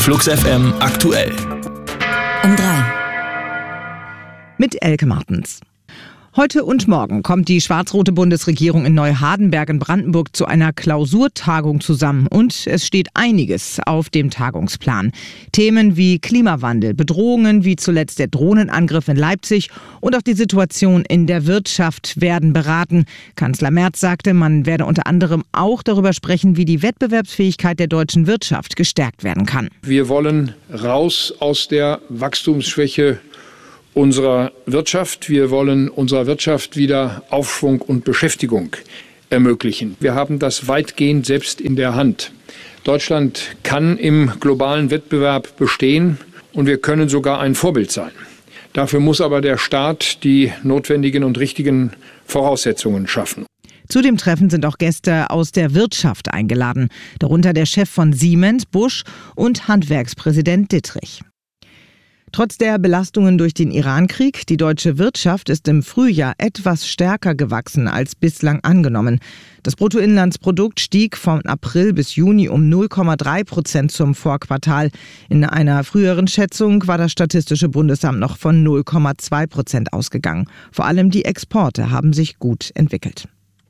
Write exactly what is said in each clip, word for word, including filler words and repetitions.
Flux F M aktuell. Um drei. Mit Elke Martens. Heute und morgen kommt die schwarz-rote Bundesregierung in Neuhardenberg in Brandenburg zu einer Klausurtagung zusammen. Und es steht einiges auf dem Tagungsplan. Themen wie Klimawandel, Bedrohungen wie zuletzt der Drohnenangriff in Leipzig und auch die Situation in der Wirtschaft werden beraten. Kanzler Merz sagte, man werde unter anderem auch darüber sprechen, wie die Wettbewerbsfähigkeit der deutschen Wirtschaft gestärkt werden kann. Wir wollen raus aus der Wachstumsschwäche unserer Wirtschaft. Wir wollen unserer Wirtschaft wieder Aufschwung und Beschäftigung ermöglichen. Wir haben das weitgehend selbst in der Hand. Deutschland kann im globalen Wettbewerb bestehen und wir können sogar ein Vorbild sein. Dafür muss aber der Staat die notwendigen und richtigen Voraussetzungen schaffen. Zu dem Treffen sind auch Gäste aus der Wirtschaft eingeladen, darunter der Chef von Siemens, Busch, und Handwerkspräsident Dittrich. Trotz der Belastungen durch den Irankrieg, die deutsche Wirtschaft ist im Frühjahr etwas stärker gewachsen als bislang angenommen. Das Bruttoinlandsprodukt stieg von April bis Juni um null Komma drei Prozent zum Vorquartal. In einer früheren Schätzung war das Statistische Bundesamt noch von null Komma zwei Prozent ausgegangen. Vor allem die Exporte haben sich gut entwickelt.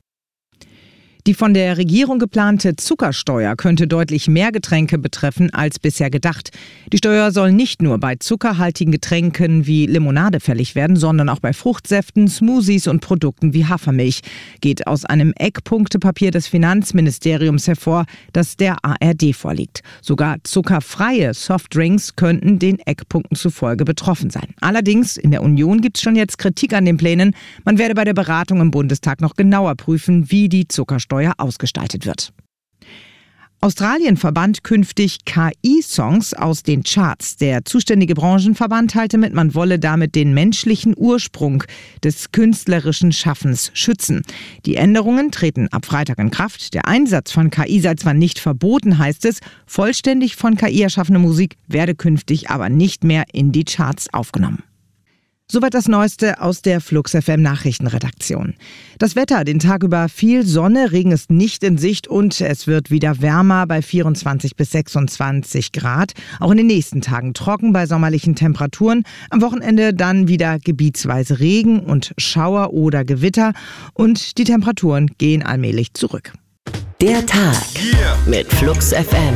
Die von der Regierung geplante Zuckersteuer könnte deutlich mehr Getränke betreffen als bisher gedacht. Die Steuer soll nicht nur bei zuckerhaltigen Getränken wie Limonade fällig werden, sondern auch bei Fruchtsäften, Smoothies und Produkten wie Hafermilch. Geht aus einem Eckpunktepapier des Finanzministeriums hervor, das der A R D vorliegt. Sogar zuckerfreie Softdrinks könnten den Eckpunkten zufolge betroffen sein. Allerdings, in der Union gibt es schon jetzt Kritik an den Plänen. Man werde bei der Beratung im Bundestag noch genauer prüfen, wie die Zuckersteuer ausgestaltet wird. Australien verbannt künftig K I-Songs aus den Charts. Der zuständige Branchenverband teilte mit, man wolle damit den menschlichen Ursprung des künstlerischen Schaffens schützen. Die Änderungen treten ab Freitag in Kraft. Der Einsatz von K I sei zwar nicht verboten, heißt es, vollständig von K I erschaffene Musik werde künftig aber nicht mehr in die Charts aufgenommen. Soweit das Neueste aus der Flux F M Nachrichtenredaktion. Das Wetter, den Tag über viel Sonne, Regen ist nicht in Sicht und es wird wieder wärmer bei vierundzwanzig bis sechsundzwanzig Grad. Auch in den nächsten Tagen trocken bei sommerlichen Temperaturen. Am Wochenende dann wieder gebietsweise Regen und Schauer oder Gewitter und die Temperaturen gehen allmählich zurück. Der Tag mit Flux F M.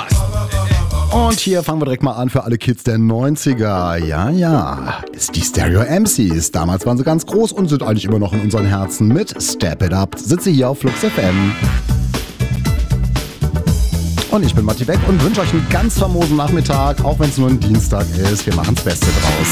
Und hier fangen wir direkt mal an für alle Kids der neunziger. Ja, ja, ist die Stereo M Cs. Damals waren sie ganz groß und sind eigentlich immer noch in unseren Herzen mit Step It Up. Sitze hier auf Flux F M. Und ich bin Matti Beck und wünsche euch einen ganz famosen Nachmittag, auch wenn es nur ein Dienstag ist. Wir machen das Beste draus.